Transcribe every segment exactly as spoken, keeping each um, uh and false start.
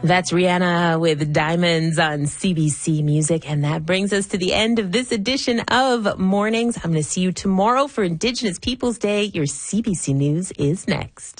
That's Rihanna with Diamonds on C B C Music. And that brings us to the end of this edition of Mornings. I'm going to see you tomorrow for Indigenous Peoples Day. Your C B C News is next.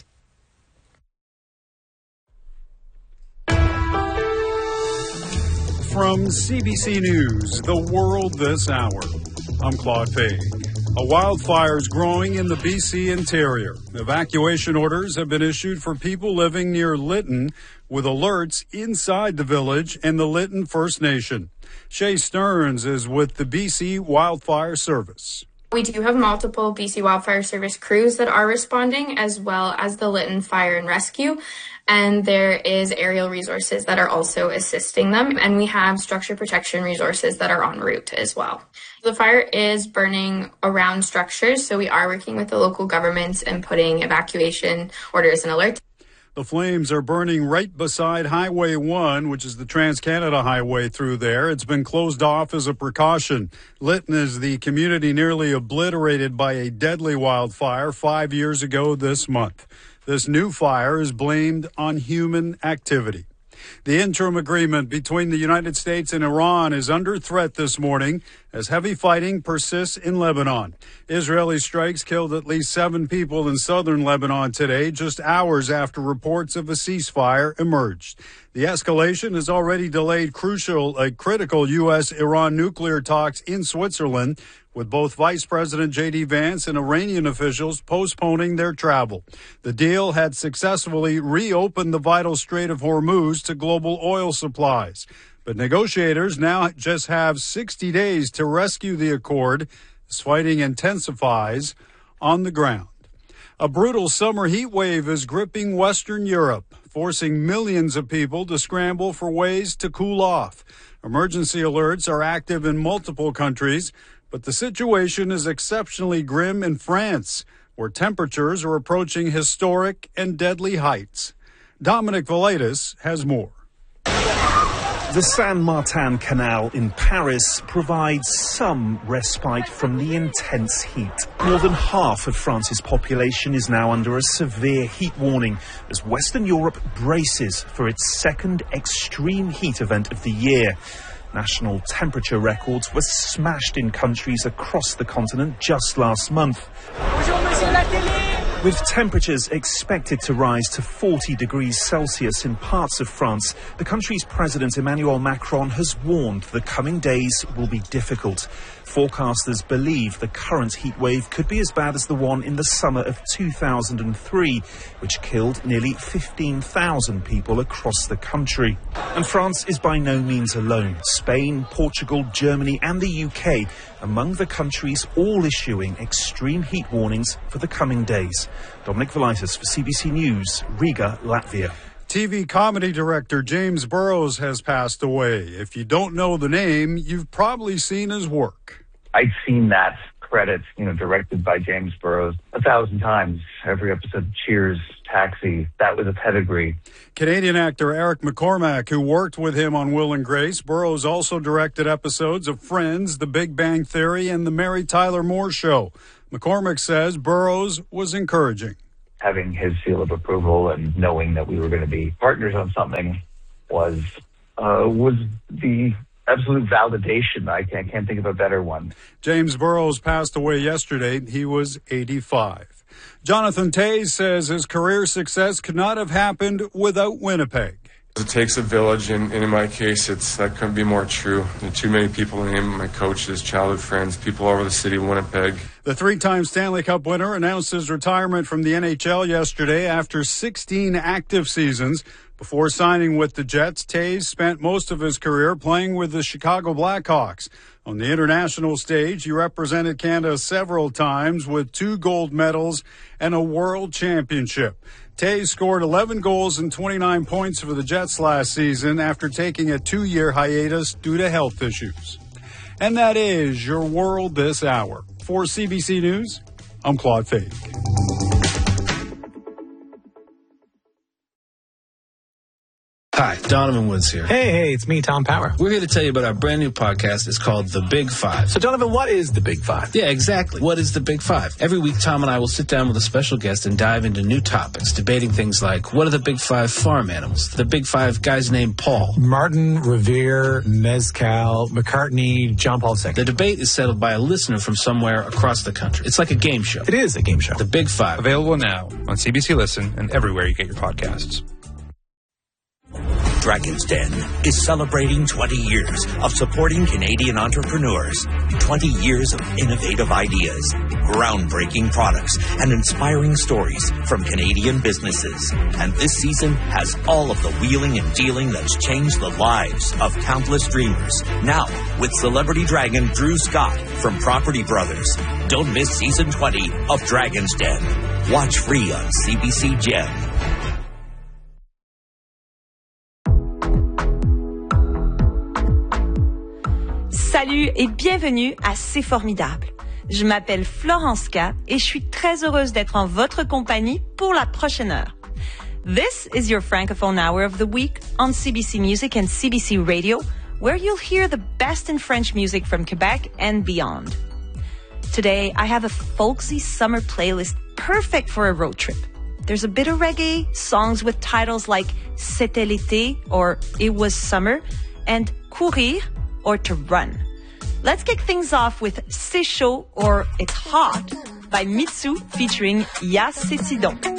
From C B C News, The World This Hour, I'm Claude Fay. A wildfire is growing in the B C interior. Evacuation orders have been issued for people living near Lytton, with alerts inside the village and the Lytton First Nation. Shay Stearns is with the B C Wildfire Service. We do have multiple B C Wildfire Service crews that are responding, as well as the Lytton Fire and Rescue. And there is aerial resources that are also assisting them. And we have structure protection resources that are en route as well. The fire is burning around structures, so we are working with the local governments and putting evacuation orders and alerts. The flames are burning right beside Highway one, which is the Trans-Canada Highway through there. It's been closed off as a precaution. Lytton is the community nearly obliterated by a deadly wildfire five years ago this month. This new fire is blamed on human activity. The interim agreement between the United States and Iran is under threat this morning as heavy fighting persists in Lebanon. Israeli strikes killed at least seven people in southern Lebanon today, just hours after reports of a ceasefire emerged. The escalation has already delayed crucial, uh, critical U S Iran nuclear talks in Switzerland, with both Vice President J D Vance and Iranian officials postponing their travel. The deal had successfulully reopened the vital Strait of Hormuz to global oil supplies. But negotiators now just have sixty days to rescue the accord as fighting intensifies on the ground. A brutal summer heat wave is gripping Western Europe, forcing millions of people to scramble for ways to cool off. Emergency alerts are active in multiple countries, but the situation is exceptionally grim in France, where temperatures are approaching historic and deadly heights. Dominic Valitis has more. The Saint-Martin Canal in Paris provides some respite from the intense heat. More than half of France's population is now under a severe heat warning as Western Europe braces for its second extreme heat event of the year. National temperature records were smashed in countries across the continent just last month, with temperatures expected to rise to forty degrees Celsius in parts of France. The country's President Emmanuel Macron has warned the coming days will be difficult. Forecasters believe the current heat wave could be as bad as the one in the summer of two thousand three, which killed nearly fifteen thousand people across the country. And France is by no means alone. Spain, Portugal, Germany and the U K among the countries all issuing extreme heat warnings for the coming days. Dominic Valitis for C B C News, Riga, Latvia. T V comedy director James Burrows has passed away. If you don't know the name, you've probably seen his work. I'd seen that credit, you know, directed by James Burrows a thousand times. Every episode of Cheers, Taxi, that was a pedigree. Canadian actor Eric McCormack, who worked with him on Will and Grace. Burrows also directed episodes of Friends, The Big Bang Theory, and The Mary Tyler Moore Show. McCormack says Burrows was encouraging. Having his seal of approval and knowing that we were going to be partners on something was uh, was the absolute validation. I can't, can't think of a better one. James Burrows passed away yesterday. He was eighty-five. Jonathan Toews says his career success could not have happened without Winnipeg. It takes a village, and, and in my case, it's that couldn't be more true. There are too many people in him, my coaches, childhood friends, people all over the city of Winnipeg. The three-time Stanley Cup winner announced his retirement from the N H L yesterday after sixteen active seasons. Before signing with the Jets, Toews spent most of his career playing with the Chicago Blackhawks. On the international stage, he represented Canada several times with two gold medals and a world championship. Toews scored eleven goals and twenty-nine points for the Jets last season after taking a two-year hiatus due to health issues. And that is your World This Hour. For C B C News, I'm Claude Fay. Hi, Donovan Woods here. Hey, hey, it's me, Tom Power. We're here to tell you about our brand new podcast. It's called The Big Five. So, Donovan, what is The Big Five? Yeah, exactly. What is The Big Five? Every week, Tom and I will sit down with a special guest and dive into new topics, debating things like, what are the Big Five farm animals? The Big Five guys named Paul. Martin, Revere, Mezcal, McCartney, John Paul the Second. The debate is settled by a listener from somewhere across the country. It's like a game show. It is a game show. The Big Five. Available now on C B C Listen and everywhere you get your podcasts. Dragon's Den is celebrating twenty years of supporting Canadian entrepreneurs. twenty years of innovative ideas, groundbreaking products, and inspiring stories from Canadian businesses. And this season has all of the wheeling and dealing that's changed the lives of countless dreamers. Now, with celebrity dragon Drew Scott from Property Brothers. Don't miss season twenty of Dragon's Den. Watch free on C B C Gem. Salut et bienvenue à C'est Formidable. Je m'appelle Florence K et je suis très heureuse d'être en votre compagnie pour la prochaine heure. This is your Francophone Hour of the week on C B C Music and C B C Radio, where you'll hear the best in French music from Quebec and beyond. Today, I have a folksy summer playlist perfect for a road trip. There's a bit of reggae, songs with titles like C'était l'été or It was summer, and Courir or To Run. Let's kick things off with C'est chaud or It's hot by Mitsu featuring Ya C'est Tidon.